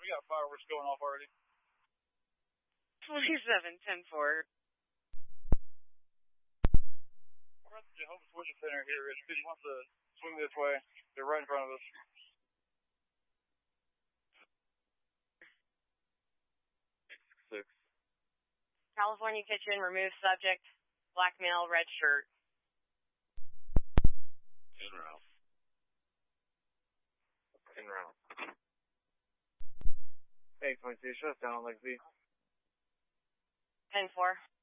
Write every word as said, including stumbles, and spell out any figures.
We got fireworks going off already. twenty-seven ten four. We're at the Jehovah's Witness Center here. If he wants to swing this way, they're right in front of us. Six. California Kitchen, remove subject, black male, red shirt. In route. In route. Hey, twenty-two, shut us down on Lake Z. ten four.